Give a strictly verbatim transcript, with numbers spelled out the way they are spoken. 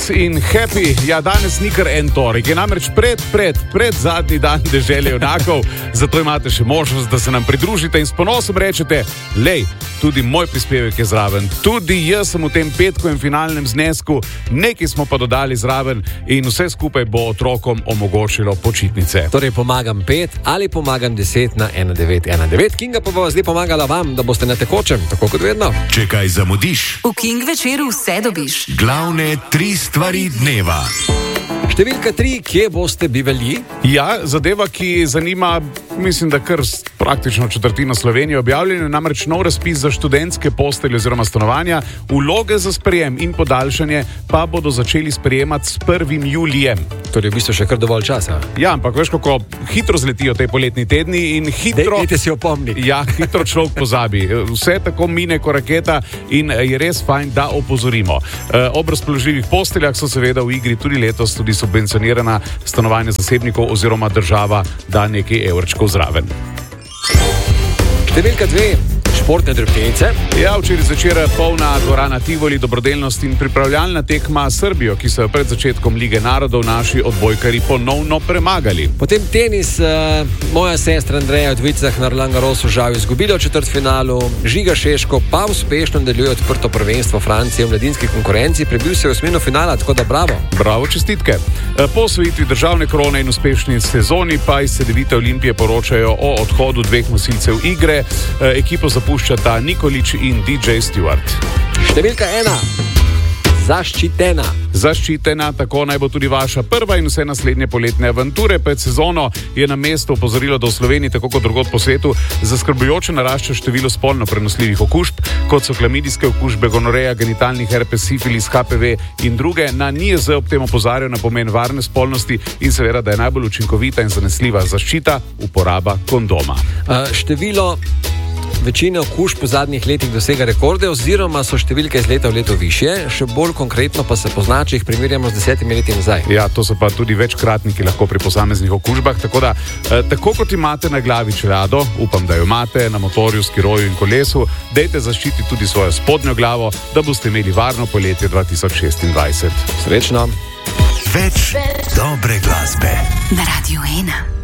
in happy. Ja, danes ni kar en torek, je namreč pred, pred, pred zadnji dan dežele junakov, zato imate še možnost, da se nam pridružite in s ponosom rečete, lej, tudi moj prispevek je zraven, tudi jaz sem v tem petkovem finalnem znesku, nekaj smo pa dodali zraven in vse skupaj bo otrokom omogočilo počitnice. Torej pomagam pet ali pomagam deset na ena devet ena devet. Kinga pa bo zdaj pomagala vam, da boste na tekočem, tako kot vedno. Če kaj zamudiš, v King večeru vse dobiš. Glavne tri stvari dneva. Številka tri, kje boste bivali? Ja, zadeva, ki zanima, mislim, da kar praktično četrtino Slovenije objavljeno, namreč nov razpis za študentske postelje oziroma stanovanja, vloge za sprejem in podaljšanje pa bodo začeli sprejemati s prvim julijem. Torej v bistvu še kar dovolj časa. Ja, ampak veš, kako hitro zletijo te poletni tedni in hitro... Dejte si opomniti. Ja, hitro človek pozabi. Vse tako mine ko raketa in je res fajn, da opozorimo. Ob razpoložljivih posteljah so seveda v igri tudi letos tudi subvencionirana stanovanja zasebnikov oziroma država da nekaj evrčkov zraven. Številka dve, športne drobtinice. Ja, včeraj zvečer polna dvorana Tivoli, dobrodelnost in pripravljalna tekma Srbijo, ki so jo pred začetkom Lige narodov naši odbojkari ponovno premagali. Potem tenis, uh, moja sestra Andreja od Vicah na Roland Garrosu žal izgubila v četrtfinalu, Žiga Šeško pa uspešno nadaljuje odprto prvenstvo Francije v mladinski konkurenci, prebil se je v osmino finala, tako da bravo. Bravo, čestitke. Po osvojitvi državne krone in uspešni sezoni pa iz Cedevite Olimpije poročajo o odhodu dveh nosilcev igre. Ekipo zapuščata Nikolič in D J Stewart. Številka ena. Zaščitena. Zaščitena, tako naj bo tudi vaša prva in vse naslednje poletne avanture. Pred sezono je na mesto opozorilo, da v Sloveniji, tako kot drugod po svetu, zaskrbljujoče narašča število spolno prenosljivih okužb, kot so klamidijske okužbe, gonoreja, genitalni herpes, sifilis, H P V in druge. Na N I J Z ob tem opozarjajo na pomen varne spolnosti in seveda, da je najbolj učinkovita in zanesljiva zaščita uporaba kondoma. Uh, število Večina okužb po zadnjih letih dosega rekorde oziroma so številke iz leta v leto višje, še bolj konkretno pa se pozna, če jih primerjamo z desetimi leti nazaj. Ja, to so pa tudi večkratniki lahko pri posameznih okužbah, tako da, eh, tako kot imate na glavi čelado, upam, da jo imate, na motorju, skiroju in kolesu, dejte zaščititi tudi svojo spodnjo glavo, da boste imeli varno poletje dva tisoč šestindvajset. Srečno! Več dobre glasbe Na Radio ena.